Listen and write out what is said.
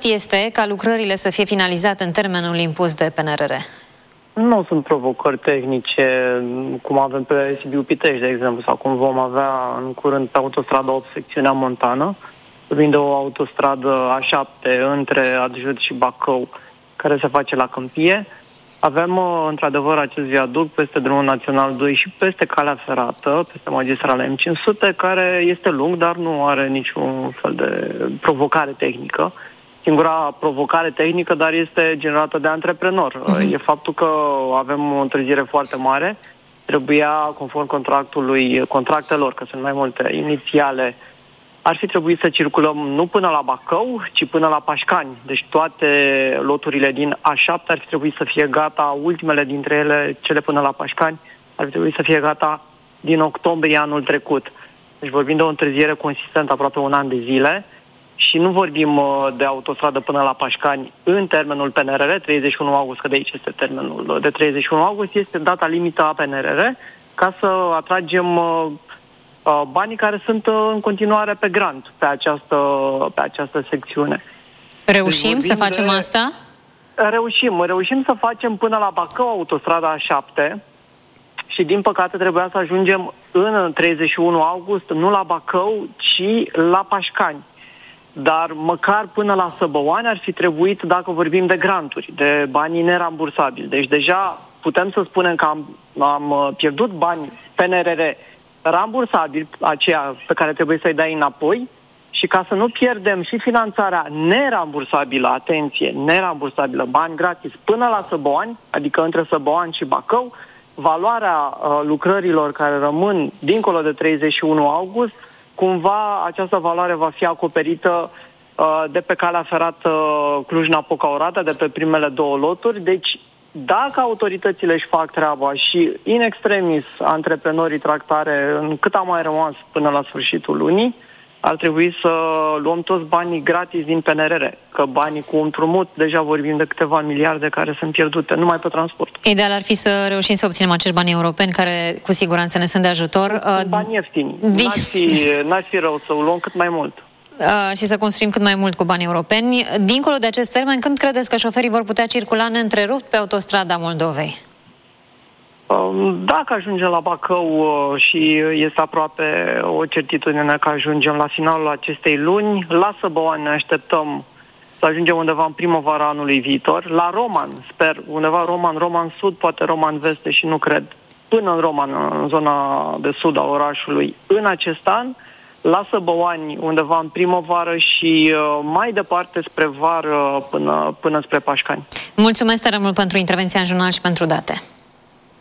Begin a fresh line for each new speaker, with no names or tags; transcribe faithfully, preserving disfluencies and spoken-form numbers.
realist este ca lucrările să fie finalizate în termenul impus de P N R R?
Nu sunt provocări tehnice, cum avem pe Sibiu-Pitești, de exemplu, sau cum vom avea în curând pe autostrada opt, secțiunea montană, vorbim de o autostradă A șapte între Adjut și Bacău, care se face la Câmpie. Avem, într-adevăr, acest viaduct peste drumul național doi și peste calea ferată, peste magistrala M cinci sute, care este lung, dar nu are niciun fel de provocare tehnică. Singura provocare tehnică, dar este generată de antreprenor. Uh-huh. E faptul că avem o întârziere foarte mare. Trebuia, conform contractului, contractelor, că sunt mai multe inițiale, ar fi trebuit să circulăm nu până la Bacău, ci până la Pașcani. Deci toate loturile din A șapte ar fi trebuit să fie gata, ultimele dintre ele, cele până la Pașcani, ar fi trebuit să fie gata din octombrie anul trecut. Deci vorbim de o întârziere consistentă, aproape un an de zile, și nu vorbim de autostradă până la Pașcani în termenul P N R R, treizeci și unu august, că de aici este termenul de treizeci și unu august, este data limită a P N R R, ca să atragem banii care sunt în continuare pe grant pe această, pe această secțiune.
Reușim deci să facem de... asta?
Reușim. Reușim să facem până la Bacău autostrada A șapte și din păcate trebuia să ajungem în treizeci și unu august, nu la Bacău, ci la Pașcani. Dar măcar până la Săbăoani ar fi trebuit, dacă vorbim de granturi, de banii nerambursabili. Deci deja putem să spunem că am, am pierdut bani P N R R rambursabili, aceea pe care trebuie să-i dai înapoi, și ca să nu pierdem și finanțarea nerambursabilă, atenție, nerambursabilă, bani gratis, până la Săbăoani, adică între Săbăoani și Bacău, valoarea uh, lucrărilor care rămân dincolo de treizeci și unu august, cumva această valoare va fi acoperită uh, de pe calea ferată Cluj-Napoca-Oradea, de pe primele două loturi. Deci, dacă autoritățile își fac treaba și, in extremis, antreprenorii tractare, în cât a mai rămas până la sfârșitul lunii, ar trebui să luăm toți banii gratis din P N R R, că banii cu împrumut, deja vorbim de câteva miliarde care sunt pierdute numai pe transport.
Ideal ar fi să reușim să obținem acești bani europeni, care cu siguranță ne sunt de ajutor.
Sunt bani ieftini. Din... N-ar fi, n-ar fi rău să o luăm cât mai mult.
Uh, și să construim cât mai mult cu bani europeni. Dincolo de acest termen, când credeți că șoferii vor putea circula neîntrerupt pe autostrada Moldovei?
Dacă ajungem la Bacău și este aproape o certitudine că ajungem la finalul acestei luni, la Săbăoani ne așteptăm să ajungem undeva în primăvara anului viitor. La Roman, sper, undeva Roman, Roman Sud, poate Roman Vest, și nu cred, până în Roman, în zona de sud a orașului, în acest an. La Săbăoani, undeva în primăvară și uh, mai departe spre vară, până, până spre Pașcani.
Mulțumesc tare mult pentru intervenția în jurnal și pentru date.